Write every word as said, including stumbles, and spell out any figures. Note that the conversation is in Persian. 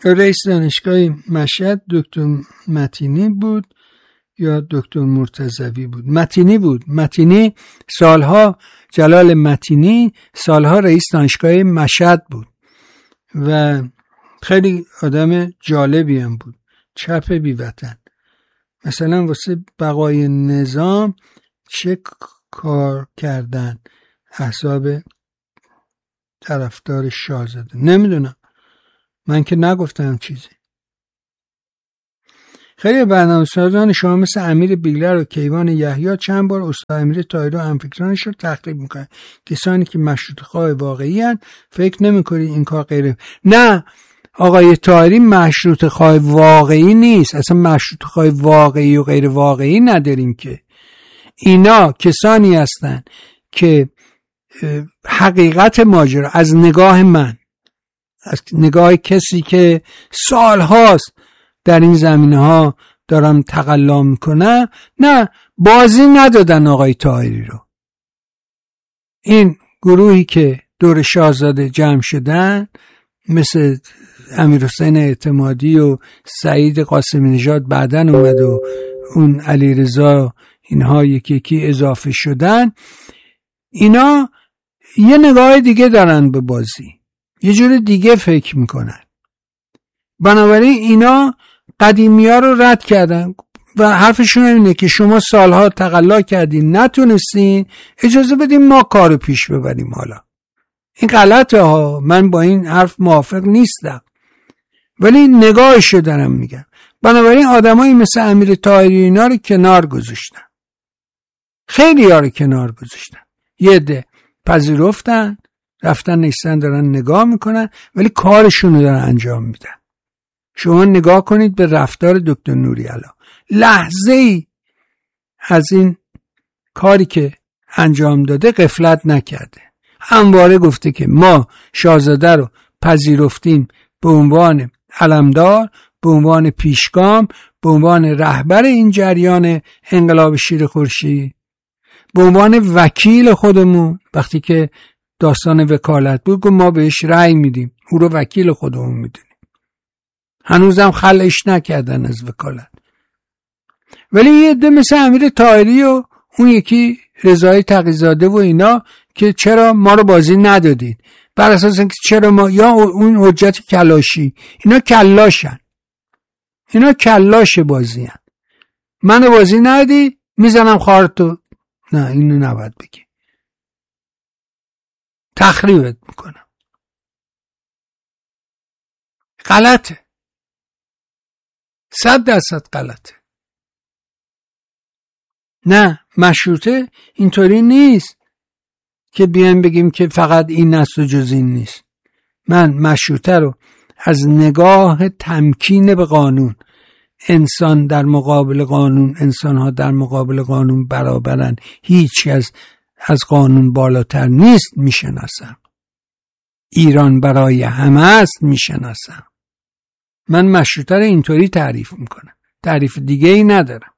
رئیس دانشگاه مشهد دکتر متینی بود یا دکتر مرتضوی بود؟ متینی بود. متینی سالها، جلال متینی سالها رئیس دانشگاه مشهد بود و خیلی آدم جالبی هم بود، چپ بی وطن. مثلا واسه بقای نظام چه کار کردن احزاب طرفدار شاهزاده؟ نمیدونم، من که نگفتم چیزی. خیلی برنامه‌سازان شما مثل امیر بیگلر و کیوان یحیی چند بار استاد امیر طاهری و همفکرانش رو تخریب میکنن. کسانی که مشروطه خواه واقعی هستند، فکر نمیکنید این کار غیره؟ نه، آقای طاهری مشروطه خواه واقعی نیست. اصلا مشروطه خواه واقعی و غیر واقعی نداریم که. اینا کسانی هستند که حقیقت ماجرا از نگاه من، از نگاه کسی که سالهاست در این زمینه ها دارم تقلا میکنم، نه بازی ندادن آقای طاهری رو. این گروهی که دور شاهزاده جمع شدن مثل امیرحسین اعتمادی و سعید قاسمی نژاد بعدن اومد و اون علیرضا، اینها یکی یکی اضافه شدن، اینا یه نگاه دیگه دارن به بازی، یه جور دیگه فکر میکنن. بنابراین اینا قدیمی ها رو رد کردن و حرفشون اینه که شما سالها تقلا کردین نتونستین، اجازه بدین ما کارو پیش ببریم. حالا این غلطه ها، من با این حرف موافق نیستم، ولی نگاهشو دارم میگم. بنابراین آدمایی مثل امیر طاهری اینا رو کنار گذاشتن، خیلی ها رو کنار گذاشتن. یه ده پذیرفتن، رفتن نشستن دارن نگاه میکنن، ولی کارشون رو دارن انجام میدن. شما نگاه کنید به رفتار دکتر نوری‌علا، لحظه ای از این کاری که انجام داده غفلت نکرده. همواره گفته که ما شاهزاده رو پذیرفتیم به عنوان علمدار، به عنوان پیشگام، به عنوان رهبر این جریان انقلاب شیر خورشید، به عنوان وکیل خودمون. وقتی که داستان وکالت بود ما بهش رأی میدیم، او رو وکیل خودمون میدونیم. هنوزم خلعش نکردن از وکالت. ولی یه عده مثل امیر طاهری و اون یکی رضای تقی‌زاده و اینا که چرا ما رو بازی ندادید، بر اساس اینکه چرا ما، یا اون حجت کلاشی، اینا کلاشن، اینا کلاش بازی هن. من بازی ندی میزنم خارتو. نه، اینو نباید بگی، تخریبت میکنم. غلطه، صد درصد غلطه. نه، مشروطه اینطوری نیست که بیایم بگیم که فقط این است و جز این نیست. من مشروطه رو از نگاه تمکین به قانون، انسان در مقابل قانون، انسان ها در مقابل قانون برابرن، هیچ از از قانون بالاتر نیست میشناسم. ایران برای همه است میشناسم. من مشروطه رو اینطوری تعریف میکنم، تعریف دیگه ای ندارم.